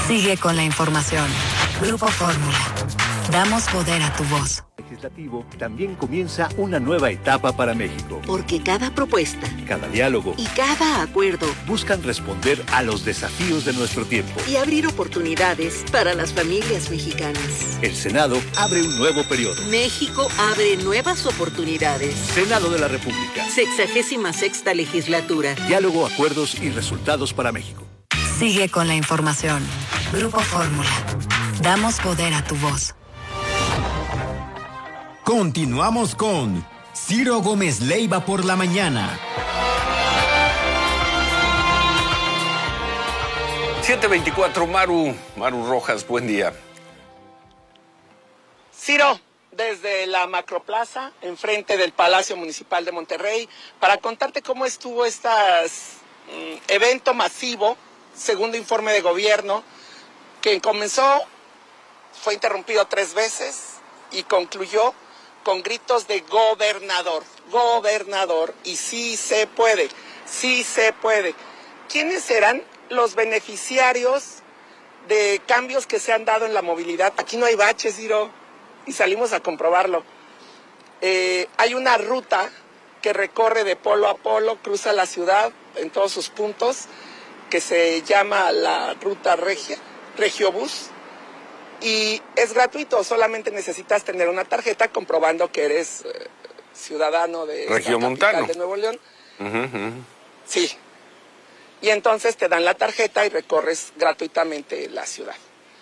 Sigue con la información. Grupo Fórmula. Damos poder a tu voz. Legislativo también comienza una nueva etapa para México. Porque cada propuesta, cada diálogo y cada acuerdo buscan responder a los desafíos de nuestro tiempo y abrir oportunidades para las familias mexicanas. El Senado abre un nuevo periodo. México abre nuevas oportunidades. Senado de la República. 66ª legislatura. Diálogo, acuerdos y resultados para México. Sigue con la información. Grupo Fórmula. Damos poder a tu voz. Continuamos con Ciro Gómez Leiva por la mañana. 7:24, Maru Rojas, buen día. Ciro, desde la Macroplaza, enfrente del Palacio Municipal de Monterrey, para contarte cómo estuvo este evento masivo, segundo informe de gobierno, que comenzó, fue interrumpido 3 veces y concluyó con gritos de gobernador, gobernador, y sí se puede, sí se puede. ¿Quiénes serán los beneficiarios de cambios que se han dado en la movilidad? Aquí no hay baches, Ciro, y salimos a comprobarlo. Hay una ruta que recorre de polo a polo, cruza la ciudad en todos sus puntos, que se llama la ruta Regiobús, y es gratuito, solamente necesitas tener una tarjeta comprobando que eres ciudadano de Regiomontano de Nuevo León. Sí. Y entonces te dan la tarjeta y recorres gratuitamente la ciudad.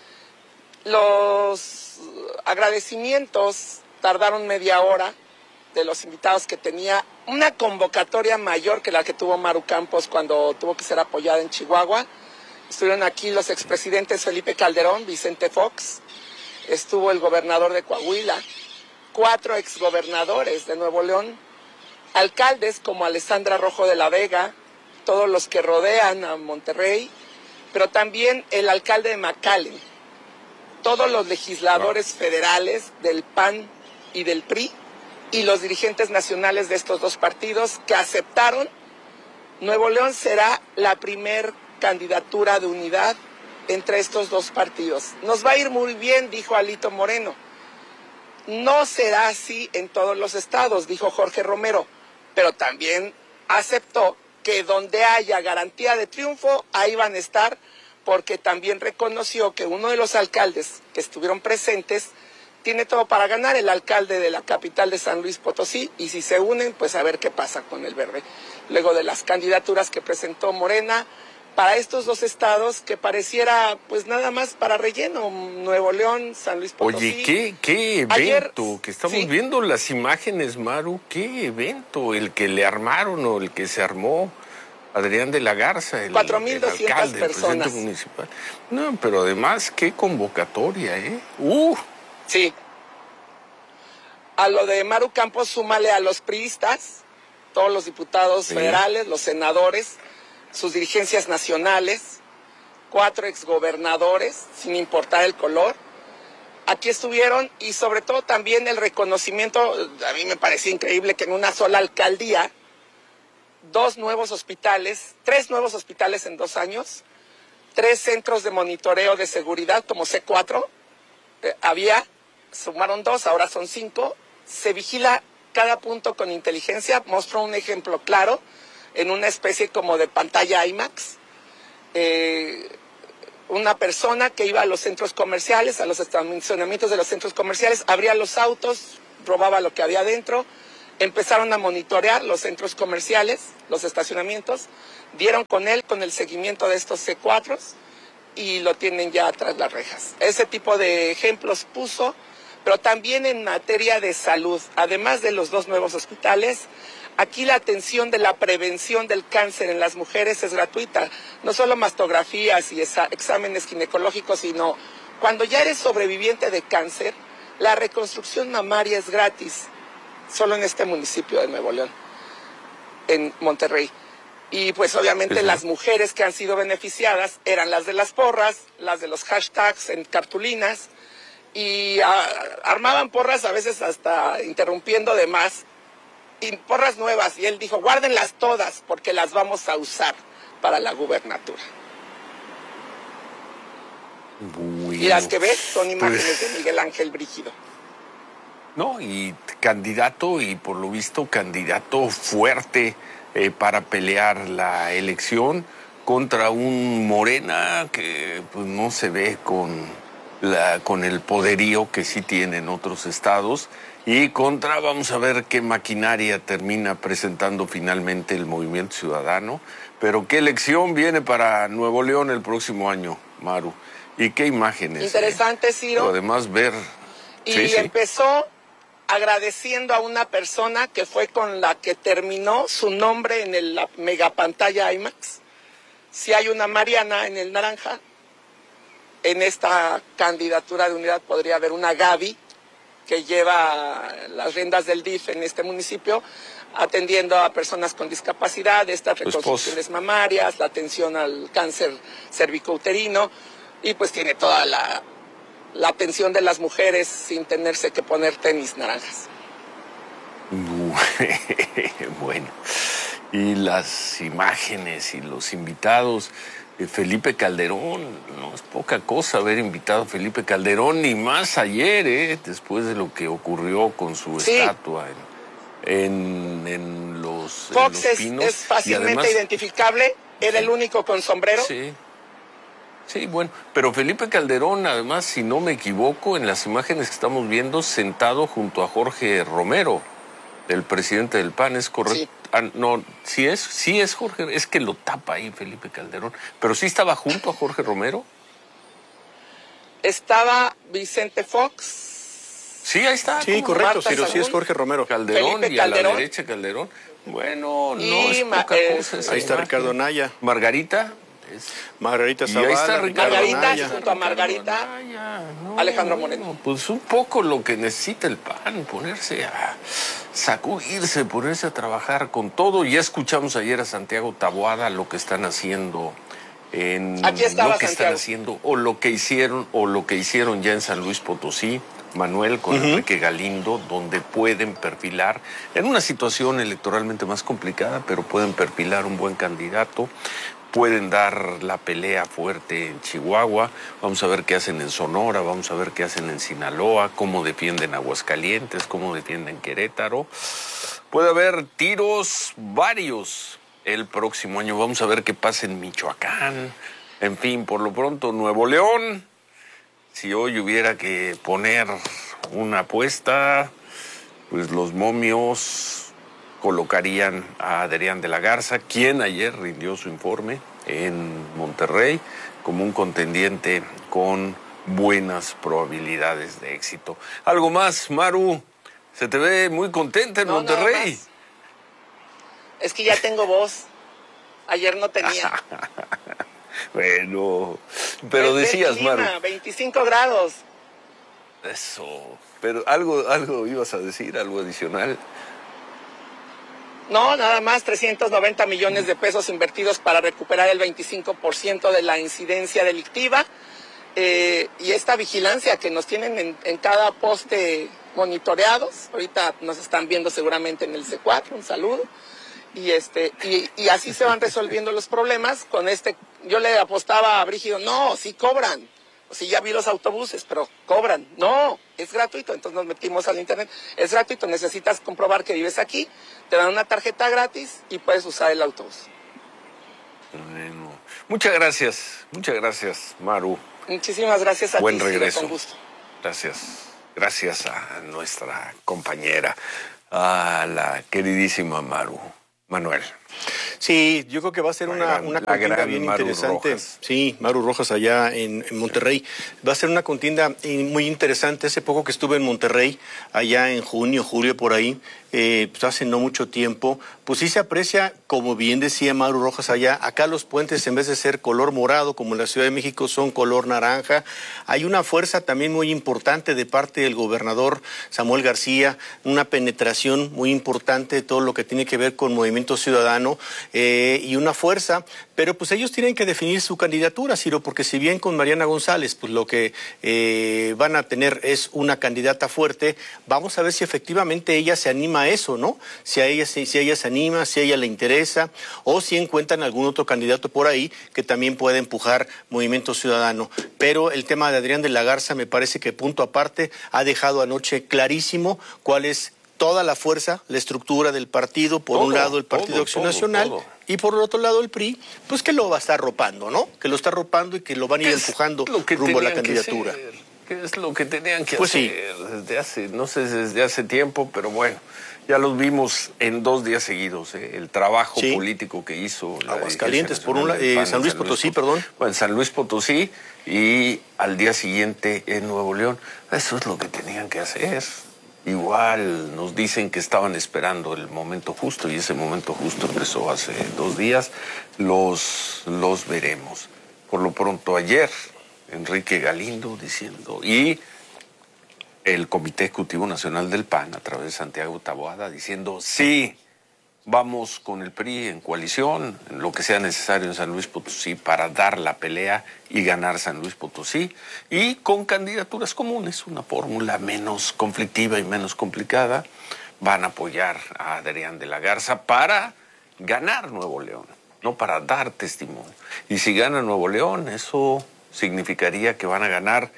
Los agradecimientos tardaron media hora de los invitados, que tenía una convocatoria mayor que la que tuvo Maru Campos cuando tuvo que ser apoyada en Chihuahua. Estuvieron aquí los expresidentes Felipe Calderón, Vicente Fox, estuvo el gobernador de Coahuila, 4 exgobernadores de Nuevo León, alcaldes como Alessandra Rojo de la Vega, todos los que rodean a Monterrey, pero también el alcalde de McAllen, todos los legisladores federales del PAN y del PRI, y los dirigentes nacionales de estos 2 partidos que aceptaron. Nuevo León será la primer candidatura de unidad entre estos 2 partidos. Nos va a ir muy bien, dijo Alito Moreno. No será así en todos los estados, dijo Jorge Romero, pero también aceptó que donde haya garantía de triunfo, ahí van a estar, porque también reconoció que uno de los alcaldes que estuvieron presentes tiene todo para ganar, el alcalde de la capital de San Luis Potosí, y si se unen, pues a ver qué pasa con el Verde. Luego de las candidaturas que presentó Morena para estos 2 estados, que pareciera pues nada más para relleno, Nuevo León, San Luis Potosí. Oye, ¿qué evento? Que estamos viendo las imágenes, Maru, ¿qué evento? El que le armaron o el que se armó Adrián de la Garza, el 4,200 alcalde, personas. el presidente municipal. No, pero además, qué convocatoria, ¿eh? Sí. A lo de Maru Campos, súmale a los priistas, todos los diputados federales, los senadores, sus dirigencias nacionales, 4 exgobernadores, sin importar el color. Aquí estuvieron, y sobre todo también el reconocimiento. A mí me parecía increíble que en una sola alcaldía, 3 nuevos hospitales en 2 años, 3 centros de monitoreo de seguridad como C4, sumaron 2, ahora son 5, se vigila cada punto con inteligencia. Mostró un ejemplo claro en una especie como de pantalla IMAX, una persona que iba a los centros comerciales, a los estacionamientos de los centros comerciales, abría los autos, robaba lo que había dentro. Empezaron a monitorear los centros comerciales, los estacionamientos, dieron con él, con el seguimiento de estos C4s, y lo tienen ya tras las rejas. Ese tipo de ejemplos puso, pero también en materia de salud, además de los 2 nuevos hospitales, aquí la atención de la prevención del cáncer en las mujeres es gratuita, no solo mastografías y exámenes ginecológicos, sino cuando ya eres sobreviviente de cáncer, la reconstrucción mamaria es gratis, solo en este municipio de Nuevo León, en Monterrey. Y pues obviamente las mujeres que han sido beneficiadas eran las de las porras, las de los hashtags en cartulinas, y armaban porras a veces hasta interrumpiendo de más, y porras nuevas, y él dijo, guárdenlas todas porque las vamos a usar para la gubernatura. Bueno, y las que ves son imágenes de Miguel Ángel Brígido. No, y candidato, y por lo visto candidato fuerte para pelear la elección contra un Morena que pues no se ve con el poderío que sí tiene en otros estados, y contra, vamos a ver qué maquinaria termina presentando finalmente el Movimiento Ciudadano. Pero qué elección viene para Nuevo León el próximo año, Maru, y qué imágenes. Interesante, Ciro. Pero además ver... Y empezó agradeciendo a una persona que fue con la que terminó su nombre en la megapantalla IMAX. Si hay una Mariana en el naranja, en esta candidatura de unidad podría haber una Gaby, que lleva las riendas del DIF en este municipio, atendiendo a personas con discapacidad, estas reconstrucciones mamarias, la atención al cáncer cervicouterino, y pues tiene toda la atención de las mujeres sin tenerse que poner tenis naranjas. Bueno, y las imágenes y los invitados. Felipe Calderón, no es poca cosa haber invitado a Felipe Calderón, ni más ayer, después de lo que ocurrió con su estatua en los Pinos. Es fácilmente además, identificable, era el único con sombrero. Sí, bueno, pero Felipe Calderón, además, si no me equivoco, en las imágenes que estamos viendo, sentado junto a Jorge Romero, el presidente del PAN, ¿es correcto? Sí. No, sí es Jorge, es que lo tapa ahí Felipe Calderón, pero sí estaba junto a Jorge Romero. Estaba Vicente Fox. Sí, ahí está. Sí, correcto, Ciro, sí es Jorge Romero. Calderón, Felipe y a Calderón. La derecha Calderón. Bueno, no y es poca cosa. Ahí está Ricardo Anaya. Margarita. Margarita Zavala. Y ahí está Ricardo Margarita, junto a Margarita, Alejandro Moreno. Pues un poco lo que necesita el PAN, ponerse a sacudirse, ponerse a trabajar con todo. Ya escuchamos ayer a Santiago Taboada lo que están haciendo Aquí estaba lo que Santiago. están haciendo, o lo que hicieron ya en San Luis Potosí, Manuel, con Enrique Galindo, donde pueden perfilar, en una situación electoralmente más complicada, pero pueden perfilar un buen candidato. Pueden dar la pelea fuerte en Chihuahua, vamos a ver qué hacen en Sonora, vamos a ver qué hacen en Sinaloa, cómo defienden Aguascalientes, cómo defienden Querétaro. Puede haber tiros varios el próximo año, vamos a ver qué pasa en Michoacán. En fin, por lo pronto, Nuevo León, si hoy hubiera que poner una apuesta, pues los momios colocarían a Adrián de la Garza, quien ayer rindió su informe en Monterrey, como un contendiente con buenas probabilidades de éxito. ¿Algo más, Maru? Se te ve muy contenta en Monterrey. Es que ya tengo voz. Ayer no tenía. Bueno, pero decías, Maru. 25 grados. Eso. Pero algo ibas a decir, algo adicional. No, nada más 390 millones de pesos invertidos para recuperar el 25% de la incidencia delictiva, y esta vigilancia que nos tienen en cada poste monitoreados. Ahorita nos están viendo seguramente en el C4, un saludo. Y así se van resolviendo los problemas. Yo le apostaba a Brígido, no, sí cobran. Sí, ya vi los autobuses, pero cobran. No, es gratuito. Entonces nos metimos al internet. Es gratuito, necesitas comprobar que vives aquí, te dan una tarjeta gratis y puedes usar el autobús. Bueno, muchas gracias, Maru. Muchísimas gracias a ti. Buen regreso. Con gusto. Gracias a nuestra compañera, a la queridísima Manuel. Sí, yo creo que va a ser una contienda bien interesante. Sí, Maru Rojas allá en Monterrey. Va a ser una contienda muy interesante. Hace poco que estuve en Monterrey, allá en junio, julio, por ahí, pues hace no mucho tiempo, pues sí se aprecia, como bien decía Maru Rojas allá, acá los puentes en vez de ser color morado, como en la Ciudad de México, son color naranja. Hay una fuerza también muy importante de parte del gobernador Samuel García, una penetración muy importante de todo lo que tiene que ver con Movimiento Ciudadano. y una fuerza, pero pues ellos tienen que definir su candidatura, Ciro, porque si bien con Mariana González, pues lo que van a tener es una candidata fuerte, vamos a ver si efectivamente ella se anima a eso, ¿no? Si ella se anima, si a ella le interesa, o si encuentran algún otro candidato por ahí que también pueda empujar Movimiento Ciudadano. Pero el tema de Adrián de la Garza me parece que punto aparte ha dejado anoche clarísimo cuál es toda la fuerza, la estructura del partido, por un lado el Partido Acción Nacional y por el otro lado el PRI, pues que lo va a estar arropando, ¿no? Que lo está arropando y que lo van a ir empujando rumbo a la candidatura. ¿Qué es lo que tenían que hacer desde hace, no sé, desde hace tiempo, pero bueno, ya los vimos en 2 días seguidos, el trabajo político que hizo Aguascalientes, por un lado, San Luis Potosí, perdón. Bueno, San Luis Potosí y al día siguiente en Nuevo León. Eso es lo que tenían que hacer. Igual nos dicen que estaban esperando el momento justo y ese momento justo empezó hace 2 días. Los veremos. Por lo pronto ayer, Enrique Galindo diciendo, y el Comité Ejecutivo Nacional del PAN a través de Santiago Taboada diciendo, sí, vamos con el PRI en coalición, en lo que sea necesario en San Luis Potosí para dar la pelea y ganar San Luis Potosí, y con candidaturas comunes, una fórmula menos conflictiva y menos complicada, van a apoyar a Adrián de la Garza para ganar Nuevo León, no para dar testimonio. Y si gana Nuevo León, eso significaría que van a ganar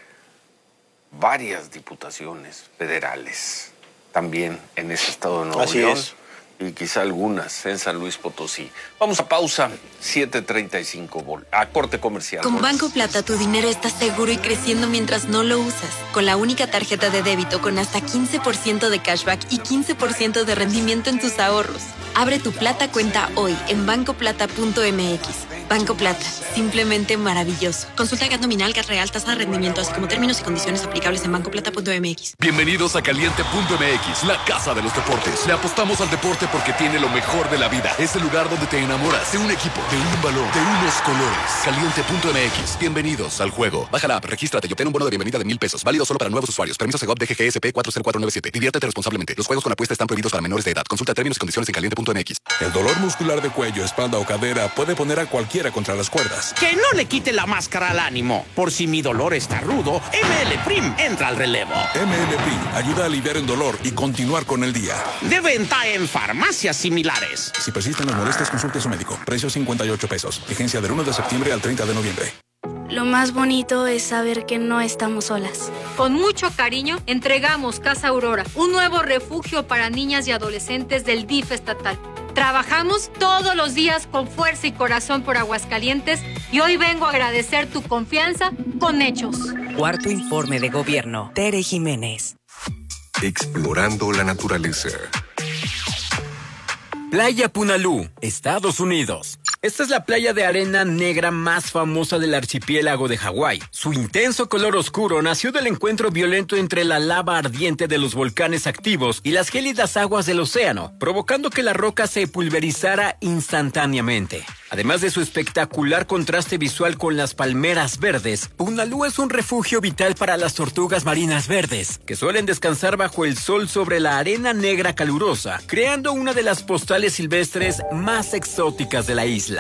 varias diputaciones federales también en ese estado de Nuevo León. Es. Y quizá algunas en San Luis Potosí. Vamos a pausa, 7:35, a corte comercial. Con Banco Plata tu dinero está seguro y creciendo mientras no lo usas. Con la única tarjeta de débito con hasta 15% de cashback y 15% de rendimiento en tus ahorros. Abre tu Plata cuenta hoy en bancoplata.mx. Banco Plata, simplemente maravilloso. Consulta GAT nominal, GAT real, tasa de rendimiento, así como términos y condiciones aplicables en bancoplata.mx. Bienvenidos a Caliente.mx, la casa de los deportes. Le apostamos al deporte porque tiene lo mejor de la vida. Es el lugar donde te enamoras de un equipo, de un balón, de unos colores. Caliente.mx. Bienvenidos al juego. Baja la app, regístrate y obtén un bono de bienvenida de $1,000. Válido solo para nuevos usuarios. Permiso Segov DGGSP 40497. Diviértete responsablemente. Los juegos con apuesta están prohibidos para menores de edad. Consulta términos y condiciones en Caliente.mx. El dolor muscular de cuello, espalda o cadera puede poner a cualquiera contra las cuerdas. Que no le quite la máscara al ánimo. Por si mi dolor está rudo, ML Prim entra al relevo. ML Prim ayuda a aliviar el dolor y continuar con el día. De venta en farmacias similares. Si persisten las molestias, consulte a su médico. Precio $58. Vigencia del 1 de septiembre al 30 de noviembre. Lo más bonito es saber que no estamos solas. Con mucho cariño, entregamos Casa Aurora, un nuevo refugio para niñas y adolescentes del DIF estatal. Trabajamos todos los días con fuerza y corazón por Aguascalientes y hoy vengo a agradecer tu confianza con hechos. Cuarto informe de gobierno. Tere Jiménez. Explorando la naturaleza. Playa Punalú, Estados Unidos. Esta es la playa de arena negra más famosa del archipiélago de Hawái. Su intenso color oscuro nació del encuentro violento entre la lava ardiente de los volcanes activos y las gélidas aguas del océano, provocando que la roca se pulverizara instantáneamente. Además de su espectacular contraste visual con las palmeras verdes, Punalú es un refugio vital para las tortugas marinas verdes, que suelen descansar bajo el sol sobre la arena negra calurosa, creando una de las postales silvestres más exóticas de la isla.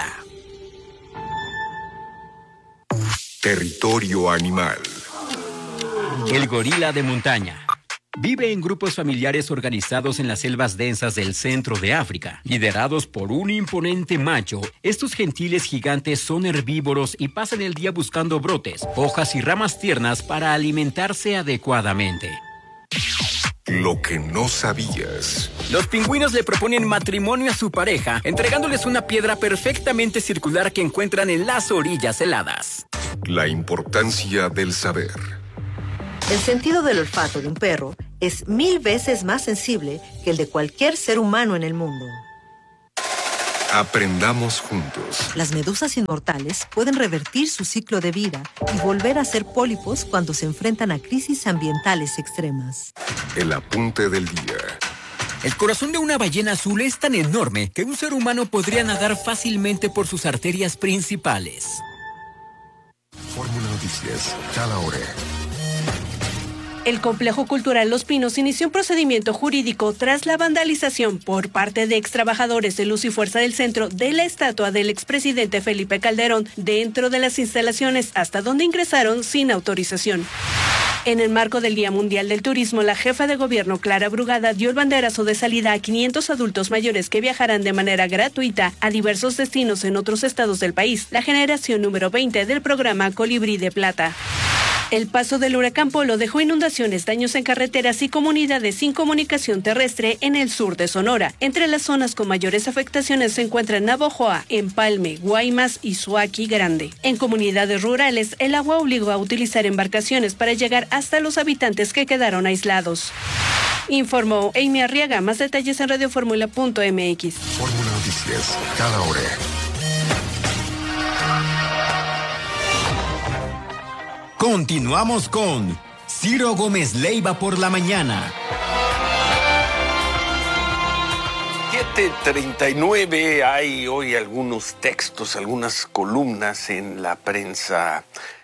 Territorio animal. El gorila de montaña. Vive en grupos familiares organizados en las selvas densas del centro de África. Liderados por un imponente macho, estos gentiles gigantes son herbívoros y pasan el día buscando brotes, hojas y ramas tiernas para alimentarse adecuadamente. Lo que no sabías. Los pingüinos le proponen matrimonio a su pareja, entregándoles una piedra perfectamente circular que encuentran en las orillas heladas. La importancia del saber. El sentido del olfato de un perro es 1000 veces más sensible que el de cualquier ser humano en el mundo. Aprendamos juntos. Las medusas inmortales pueden revertir su ciclo de vida y volver a ser pólipos cuando se enfrentan a crisis ambientales extremas. El apunte del día. El corazón de una ballena azul es tan enorme que un ser humano podría nadar fácilmente por sus arterias principales. Fórmula Noticias, cada hora. El Complejo Cultural Los Pinos inició un procedimiento jurídico tras la vandalización por parte de extrabajadores de Luz y Fuerza del Centro de la estatua del expresidente Felipe Calderón dentro de las instalaciones, hasta donde ingresaron sin autorización. En el marco del Día Mundial del Turismo, la jefa de gobierno Clara Brugada dio el banderazo de salida a 500 adultos mayores que viajarán de manera gratuita a diversos destinos en otros estados del país, la generación número 20 del programa Colibrí de Plata. El paso del huracán Polo dejó inundaciones, daños en carreteras y comunidades sin comunicación terrestre en el sur de Sonora. Entre las zonas con mayores afectaciones se encuentran Navojoa, Empalme, Guaymas y Suaqui Grande. En comunidades rurales, el agua obligó a utilizar embarcaciones para llegar hasta los habitantes que quedaron aislados. Informó Amy Arriaga. Más detalles en radioformula.mx. Fórmula Noticias, cada hora. Continuamos con Ciro Gómez Leiva por la mañana. 7:39, hay hoy algunos textos, algunas columnas en la prensa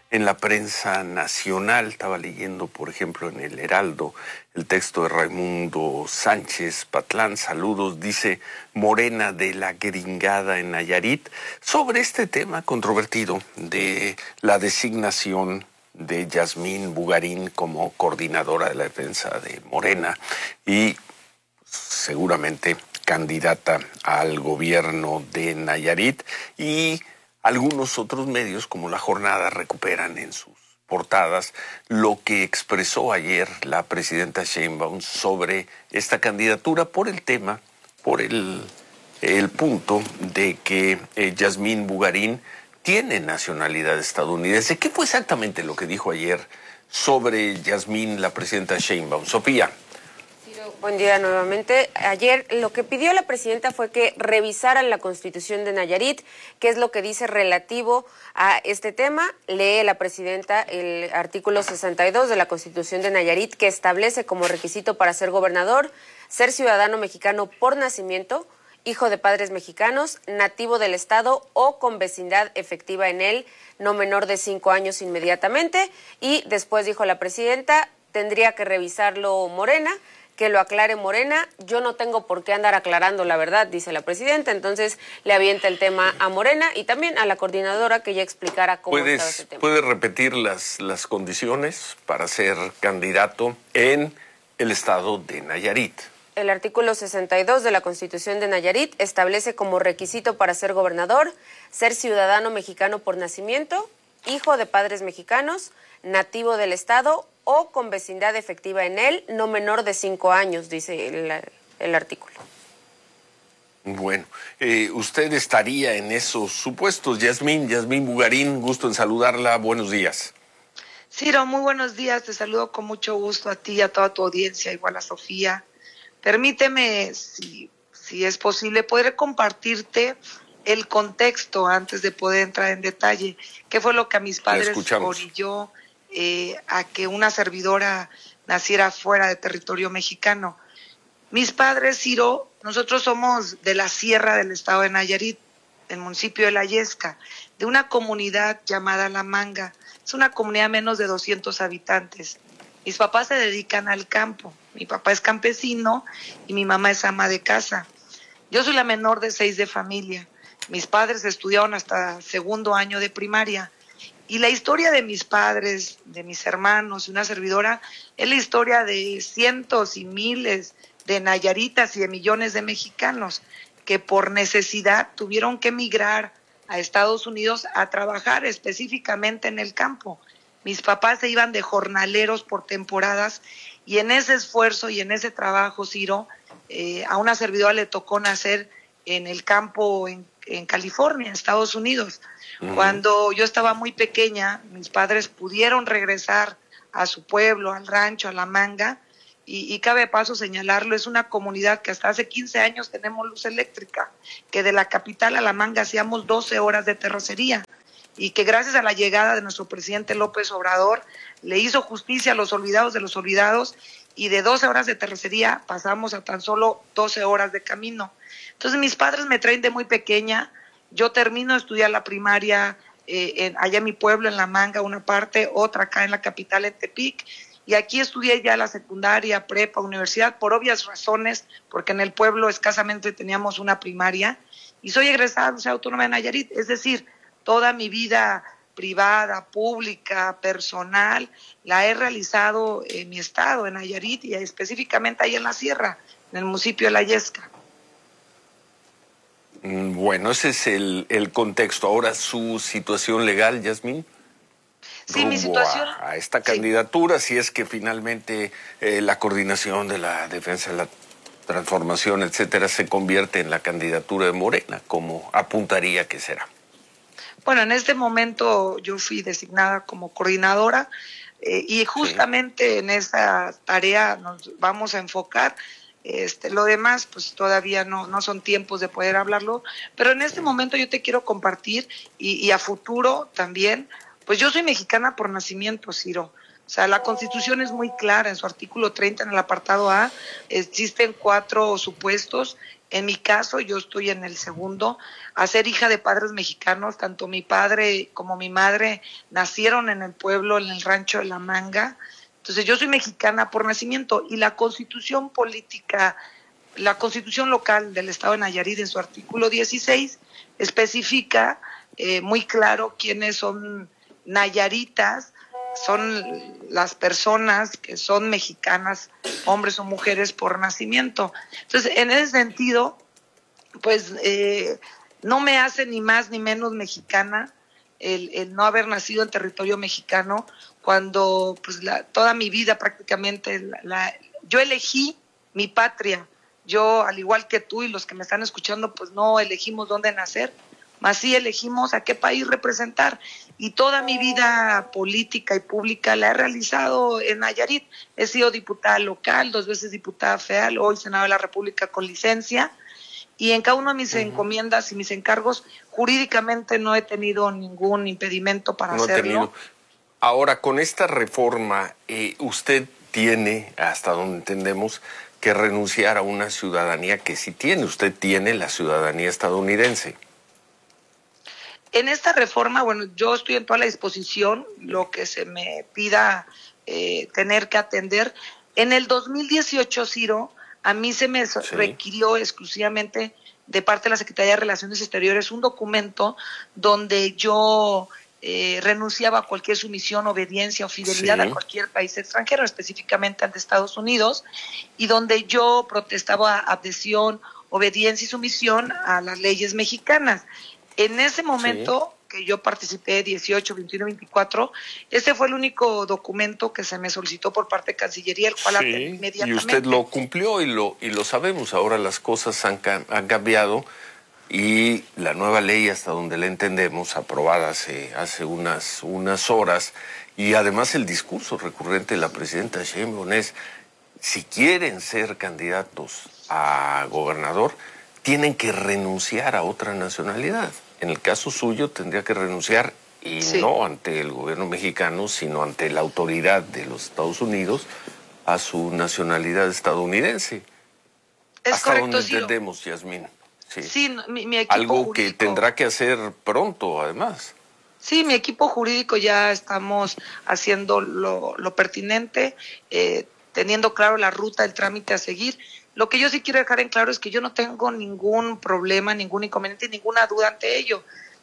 nacional. Estaba leyendo, por ejemplo, en el Heraldo, el texto de Raimundo Sánchez Patlán, saludos, dice Morena de la gringada en Nayarit, sobre este tema controvertido de la designación de Yasmín Bugarín como coordinadora de la defensa de Morena y seguramente candidata al gobierno de Nayarit, y algunos otros medios como La Jornada recuperan en sus portadas lo que expresó ayer la presidenta Sheinbaum sobre esta candidatura por el tema, por el punto de que Yasmín Bugarín tiene nacionalidad estadounidense. ¿Qué fue exactamente lo que dijo ayer sobre Yasmín la presidenta Sheinbaum? Sofía. Buen día nuevamente. Ayer lo que pidió la presidenta fue que revisaran la Constitución de Nayarit, qué es lo que dice relativo a este tema. Lee la presidenta el artículo 62 de la Constitución de Nayarit, que establece como requisito para ser gobernador ser ciudadano mexicano por nacimiento, hijo de padres mexicanos, nativo del estado o con vecindad efectiva en él, no menor de 5 años inmediatamente. Y después dijo la presidenta, tendría que revisarlo Morena, que lo aclare Morena. Yo no tengo por qué andar aclarando la verdad, dice la presidenta. Entonces le avienta el tema a Morena y también a la coordinadora que ya explicara cómo estaba ese tema. ¿Puedes repetir las condiciones para ser candidato en el estado de Nayarit? El artículo 62 de la Constitución de Nayarit establece como requisito para ser gobernador ser ciudadano mexicano por nacimiento, hijo de padres mexicanos, nativo del estado o con vecindad efectiva en él, no menor de 5 años, dice el artículo. Bueno, usted estaría en esos supuestos. Yasmín Bugarín, gusto en saludarla, buenos días. Ciro, muy buenos días, te saludo con mucho gusto a ti y a toda tu audiencia, igual a Sofía. Permíteme, si es posible, poder compartirte el contexto antes de poder entrar en detalle. ¿Qué fue lo que a mis padres orilló a que una servidora naciera fuera de territorio mexicano? Mis padres, Ciro, nosotros somos de la sierra del estado de Nayarit, del municipio de La Yesca, de una comunidad llamada La Manga. Es una comunidad de menos de 200 habitantes. Mis papás se dedican al campo. Mi papá es campesino y mi mamá es ama de casa. Yo soy la menor de 6 de familia. Mis padres estudiaron hasta 2º año de primaria. Y la historia de mis padres, de mis hermanos y una servidora, es la historia de cientos y miles de nayaritas y de millones de mexicanos que por necesidad tuvieron que emigrar a Estados Unidos a trabajar específicamente en el campo. Mis papás se iban de jornaleros por temporadas y en ese esfuerzo y en ese trabajo, Ciro, a una servidora le tocó nacer en el campo en California, en Estados Unidos. Cuando yo estaba muy pequeña, mis padres pudieron regresar a su pueblo, al rancho, a La Manga, y cabe paso señalarlo, es una comunidad que hasta hace 15 años tenemos luz eléctrica, que de la capital a La Manga hacíamos 12 horas de terracería, y que gracias a la llegada de nuestro presidente López Obrador le hizo justicia a los olvidados de los olvidados, y de 12 horas de terracería pasamos a tan solo 12 horas de camino. Entonces mis padres me traen de muy pequeña, yo termino de estudiar la primaria allá en mi pueblo, en La Manga, una parte, otra acá en la capital, en Tepic, y aquí estudié ya la secundaria, prepa, universidad, por obvias razones, porque en el pueblo escasamente teníamos una primaria, y soy egresada de la Universidad Autónoma de Nayarit, es decir, toda mi vida privada, pública, personal, la he realizado en mi estado, en Nayarit, y específicamente ahí en la sierra, en el municipio de La Yesca. Bueno, ese es el contexto. Ahora, su situación legal, Yasmín. Sí, mi situación. A esta candidatura, si es que finalmente la coordinación de la defensa de la transformación, etcétera, se convierte en la candidatura de Morena, como apuntaría que será. Bueno, en este momento yo fui designada como coordinadora y justamente en esa tarea nos vamos a enfocar. Lo demás, pues todavía no son tiempos de poder hablarlo, pero en este momento yo te quiero compartir y a futuro también, pues yo soy mexicana por nacimiento, Ciro. O sea, la Constitución es muy clara, en su artículo 30, en el apartado A, existen 4 supuestos. En mi caso, yo estoy en el segundo, a ser hija de padres mexicanos. Tanto mi padre como mi madre nacieron en el pueblo, en el rancho de La Manga. Entonces, yo soy mexicana por nacimiento, y la Constitución política, la Constitución local del Estado de Nayarit, en su artículo 16, especifica muy claro quiénes son nayaritas. Son las personas que son mexicanas, hombres o mujeres por nacimiento. Entonces, en ese sentido, pues no me hace ni más ni menos mexicana el no haber nacido en territorio mexicano, cuando pues toda mi vida prácticamente yo elegí mi patria. Yo, al igual que tú y los que me están escuchando, pues no elegimos dónde nacer, mas sí elegimos a qué país representar. Y toda mi vida política y pública la he realizado en Nayarit. He sido diputada local, 2 veces diputada federal, hoy senadora de la República con licencia, y en cada una de mis encomiendas y mis encargos, jurídicamente no he tenido ningún impedimento para hacerlo. Ahora, con esta reforma, usted tiene, hasta donde entendemos, que renunciar a una ciudadanía que sí tiene. Usted tiene la ciudadanía estadounidense. En esta reforma, bueno, yo estoy en toda la disposición, lo que se me pida tener que atender. En el 2018, Ciro, a mí se me requirió exclusivamente de parte de la Secretaría de Relaciones Exteriores un documento donde yo renunciaba a cualquier sumisión, obediencia o fidelidad a cualquier país extranjero, específicamente ante Estados Unidos, y donde yo protestaba adhesión, obediencia y sumisión a las leyes mexicanas. En ese momento que yo participé, 18, 21, 24, ese fue el único documento que se me solicitó por parte de Cancillería, el cual atendí inmediatamente. Y usted lo cumplió y lo sabemos. Ahora las cosas han cambiado y la nueva ley, hasta donde la entendemos, aprobada hace unas horas, y además el discurso recurrente de la presidenta Sheinbaum es: si quieren ser candidatos a gobernador, tienen que renunciar a otra nacionalidad. En el caso suyo tendría que renunciar, y no ante el gobierno mexicano, sino ante la autoridad de los Estados Unidos, a su nacionalidad estadounidense. Hasta donde entendemos, Yasmín. Sí, mi equipo algo jurídico, que tendrá que hacer pronto, además. Sí, mi equipo jurídico ya estamos haciendo lo pertinente, teniendo claro la ruta, el trámite a seguir. Lo que yo sí quiero dejar en claro es que yo no tengo ningún problema, ningún inconveniente, ninguna duda ante ello.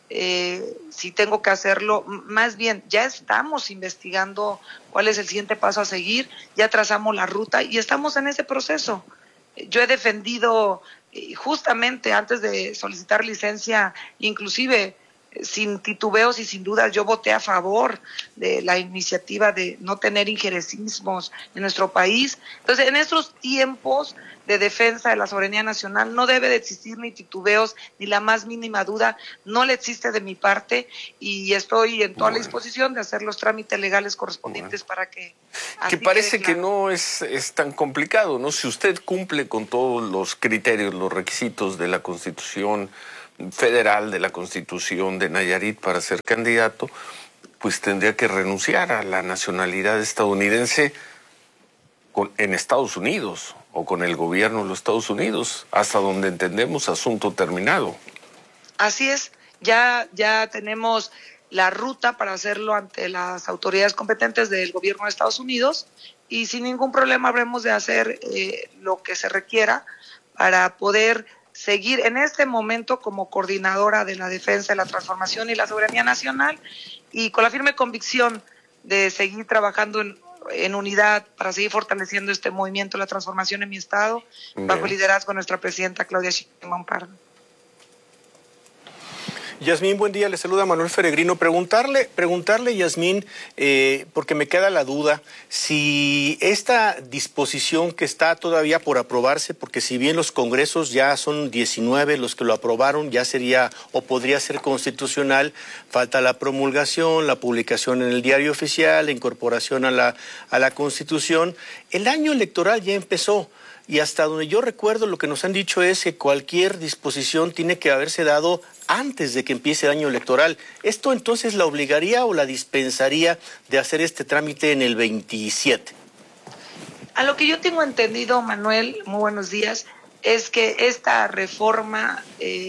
Si tengo que hacerlo, más bien ya estamos investigando cuál es el siguiente paso a seguir, ya trazamos la ruta y estamos en ese proceso. Yo he defendido justamente antes de solicitar licencia, inclusive sin titubeos y sin dudas, yo voté a favor de la iniciativa de no tener injerencismos en nuestro país. Entonces, en estos tiempos de defensa de la soberanía nacional no debe de existir ni titubeos ni la más mínima duda, no le existe de mi parte, y estoy en toda la disposición de hacer los trámites legales correspondientes para que... Que parece que no es tan complicado, ¿no? Si usted cumple con todos los criterios, los requisitos de la Constitución federal, de la Constitución de Nayarit para ser candidato, pues tendría que renunciar a la nacionalidad estadounidense en Estados Unidos o con el gobierno de los Estados Unidos, hasta donde entendemos, asunto terminado. Así es, ya tenemos la ruta para hacerlo ante las autoridades competentes del gobierno de Estados Unidos y sin ningún problema habremos de hacer lo que se requiera para poder seguir en este momento como coordinadora de la defensa, de la transformación y la soberanía nacional y con la firme convicción de seguir trabajando en unidad para seguir fortaleciendo este movimiento de la transformación en mi estado, bajo el liderazgo de nuestra presidenta Claudia Sheinbaum Pardo. Yasmín, buen día, le saluda Manuel Feregrino. Preguntarle, Yasmín, porque me queda la duda, si esta disposición que está todavía por aprobarse, porque si bien los congresos ya son 19 los que lo aprobaron, ya sería o podría ser constitucional, falta la promulgación, la publicación en el diario oficial, la incorporación a la Constitución. El año electoral ya empezó. Y hasta donde yo recuerdo lo que nos han dicho es que cualquier disposición tiene que haberse dado antes de que empiece el año electoral. ¿Esto entonces la obligaría o la dispensaría de hacer este trámite en el 27? A lo que yo tengo entendido, Manuel, muy buenos días, es que esta reforma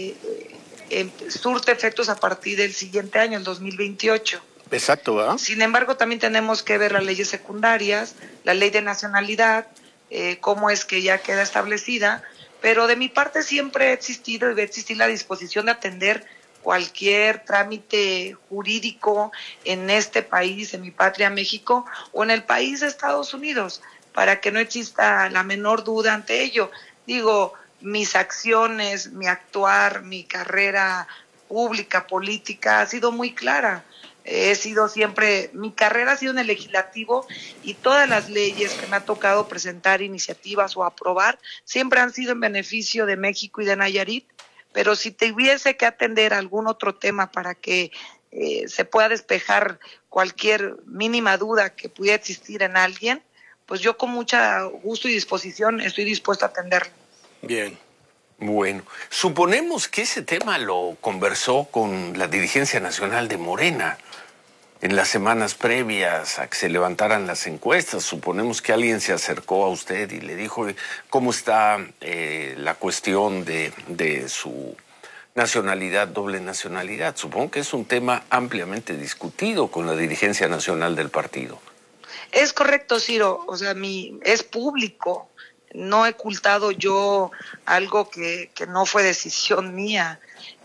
surte efectos a partir del siguiente año, el 2028. Exacto, ¿verdad? Sin embargo, también tenemos que ver las leyes secundarias, la ley de nacionalidad, cómo es que ya queda establecida, pero de mi parte siempre ha existido y va a existir la disposición de atender cualquier trámite jurídico en este país, en mi patria México, o en el país de Estados Unidos, para que no exista la menor duda ante ello. Digo, mis acciones, mi actuar, mi carrera pública, política, ha sido muy clara. He sido siempre, mi carrera ha sido en el legislativo y todas las leyes que me ha tocado presentar iniciativas o aprobar siempre han sido en beneficio de México y de Nayarit, pero si tuviese que atender algún otro tema para que se pueda despejar cualquier mínima duda que pudiera existir en alguien, pues yo con mucho gusto y disposición estoy dispuesto a atenderlo. Bien. Bueno, suponemos que ese tema lo conversó con la dirigencia nacional de Morena en las semanas previas a que se levantaran las encuestas. Suponemos que alguien se acercó a usted y le dijo cómo está la cuestión de su nacionalidad, doble nacionalidad. Supongo que es un tema ampliamente discutido con la dirigencia nacional del partido. Es correcto, Ciro, o sea, es público. No he ocultado yo algo que no fue decisión mía.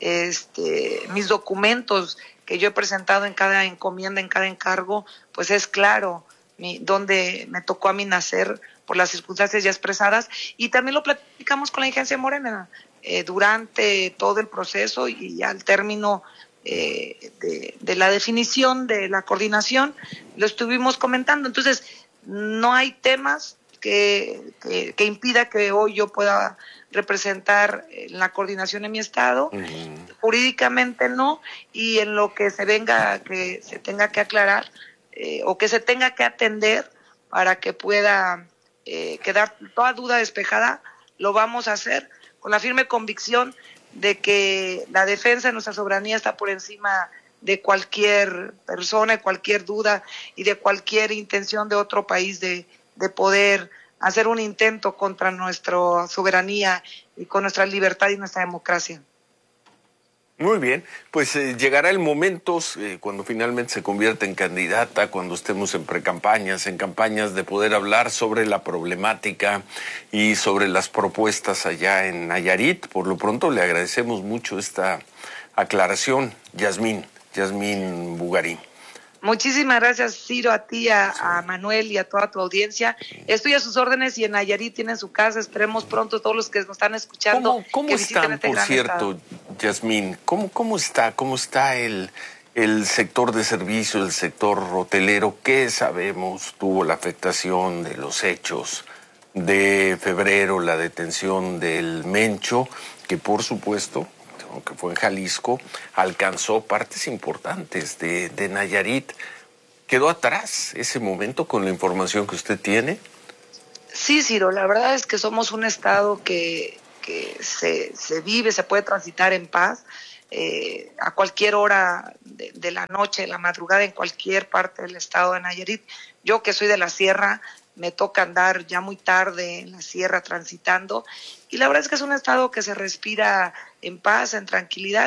Mis documentos que yo he presentado en cada encomienda, en cada encargo, pues es claro dónde me tocó a mí nacer por las circunstancias ya expresadas. Y también lo platicamos con la dirigencia Morena durante todo el proceso y al término de la definición de la coordinación, lo estuvimos comentando. Entonces, no hay temas que impida que hoy yo pueda representar la coordinación en mi estado. Jurídicamente no, y en lo que se tenga que aclarar o que se tenga que atender para que pueda quedar toda duda despejada, lo vamos a hacer con la firme convicción de que la defensa de nuestra soberanía está por encima de cualquier persona, de cualquier duda y de cualquier intención de otro país de poder hacer un intento contra nuestra soberanía y con nuestra libertad y nuestra democracia. Muy bien, pues llegará el momento cuando finalmente se convierta en candidata, cuando estemos en precampañas, en campañas, de poder hablar sobre la problemática y sobre las propuestas allá en Nayarit. Por lo pronto le agradecemos mucho esta aclaración, Yasmín Bugarín. Muchísimas gracias, Ciro, a ti, a Manuel y a toda tu audiencia. Estoy a sus órdenes y en Nayarit tienen su casa. Esperemos pronto todos los que nos están escuchando. ¿Cómo están, por cierto, Yasmín? ¿Cómo está el sector de servicio, el sector hotelero? ¿Qué sabemos? Tuvo la afectación de los hechos de febrero, la detención del Mencho, que por supuesto, aunque fue en Jalisco, alcanzó partes importantes de Nayarit. ¿Quedó atrás ese momento con la información que usted tiene? Sí, Ciro, la verdad es que somos un estado que se vive, se puede transitar en paz a cualquier hora de la noche, de la madrugada, en cualquier parte del estado de Nayarit. Yo que soy de la sierra, me toca andar ya muy tarde en la sierra transitando y la verdad es que es un estado que se respira en paz, en tranquilidad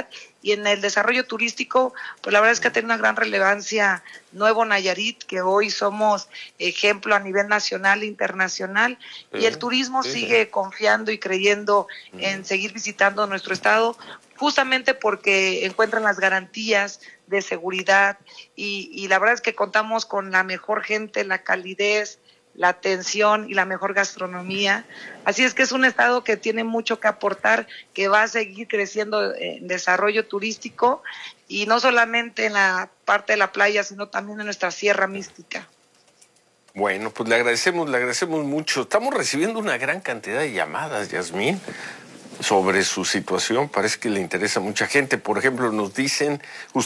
Y en el desarrollo turístico, pues la verdad es que ha tenido una gran relevancia Nuevo Nayarit, que hoy somos ejemplo a nivel nacional e internacional, y el turismo sigue confiando y creyendo en seguir visitando nuestro estado, justamente porque encuentran las garantías de seguridad y la verdad es que contamos con la mejor gente, la calidez, la atención y la mejor gastronomía. Así es que es un estado que tiene mucho que aportar, que va a seguir creciendo en desarrollo turístico y no solamente en la parte de la playa, sino también en nuestra Sierra Mística. Bueno, pues le agradecemos mucho. Estamos recibiendo una gran cantidad de llamadas, Yasmín, sobre su situación. Parece que le interesa a mucha gente. Por ejemplo, nos dicen,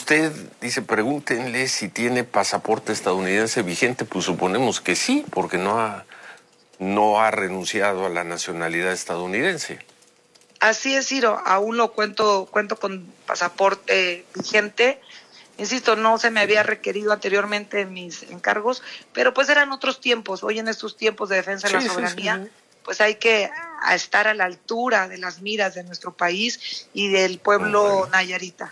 pregúntenle si tiene pasaporte estadounidense vigente. Pues suponemos que sí, porque no ha renunciado a la nacionalidad estadounidense. Así es, Ciro, aún lo cuento con pasaporte vigente. Insisto, no se me había requerido anteriormente en mis encargos, pero pues eran otros tiempos. Hoy en estos tiempos de defensa de la soberanía, pues hay que estar a la altura de las miras de nuestro país y del pueblo nayarita.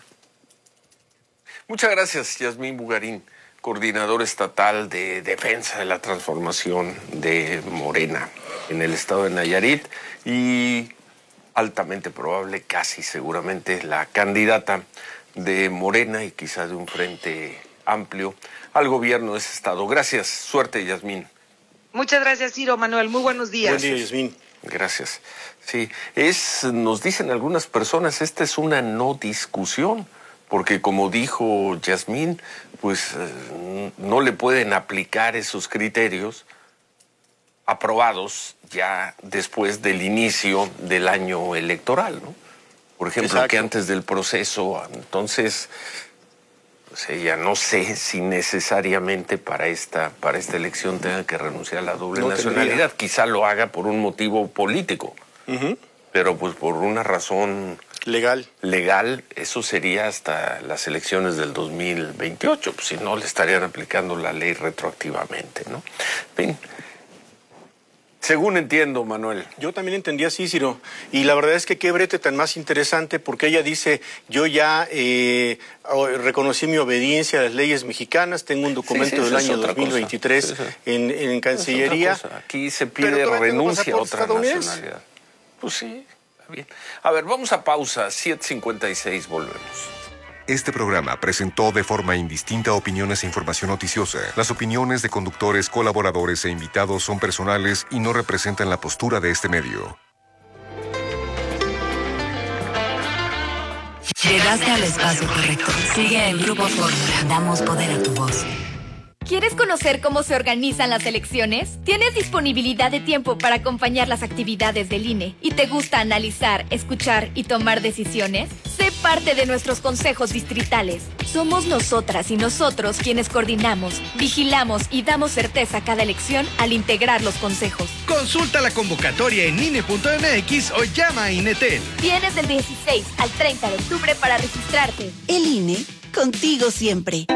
Muchas gracias, Yasmín Bugarín, coordinadora estatal de defensa de la transformación de Morena en el estado de Nayarit y altamente probable, casi seguramente, la candidata de Morena y quizá de un frente amplio al gobierno de ese estado. Gracias, suerte, Yasmín. Muchas gracias, Ciro, Manuel. Muy buenos días. Buen día, Yasmín. Gracias. Sí, nos dicen algunas personas, esta es una no discusión, porque como dijo Yasmín, pues no le pueden aplicar esos criterios aprobados ya después del inicio del año electoral, ¿no? Por ejemplo, que antes del proceso. Entonces, pues ella no sé si necesariamente para esta elección tenga que renunciar a la doble nacionalidad. Quizá lo haga por un motivo político, pero pues por una razón legal, eso sería hasta las elecciones del 2028. Pues si no, le estarían aplicando la ley retroactivamente, ¿no? Bien. Según entiendo, Manuel. Yo también entendí así, Ciro. Y la verdad es que qué brete tan más interesante, porque ella dice, yo ya reconocí mi obediencia a las leyes mexicanas, tengo un documento del año 2023 en Cancillería. Aquí se pide renuncia a otra nacionalidad. Pues sí, está bien. A ver, vamos a pausa, 7:56, volvemos. Este programa presentó de forma indistinta opiniones e información noticiosa. Las opiniones de conductores, colaboradores e invitados son personales y no representan la postura de este medio. Llegaste al espacio correcto. Sigue en Grupo Fórmula. Damos poder a tu voz. ¿Quieres conocer cómo se organizan las elecciones? ¿Tienes disponibilidad de tiempo para acompañar las actividades del INE? ¿Y te gusta analizar, escuchar y tomar decisiones? Sé parte de nuestros consejos distritales. Somos nosotras y nosotros quienes coordinamos, vigilamos y damos certeza a cada elección al integrar los consejos. Consulta la convocatoria en INE.mx o llama a INETEL. Tienes del 16 al 30 de octubre para registrarte. El INE, contigo siempre.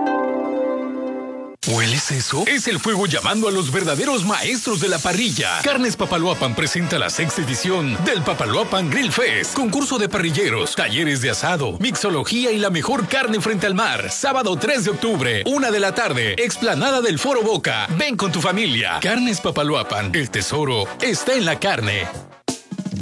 ¿Hueles eso? Es el fuego llamando a los verdaderos maestros de la parrilla. Carnes Papaloapan presenta la 6ª edición del Papaloapan Grill Fest. Concurso de parrilleros, talleres de asado, mixología y la mejor carne frente al mar. Sábado 3 de octubre, 1 de la tarde, explanada del Foro Boca. Ven con tu familia. Carnes Papaloapan, el tesoro está en la carne.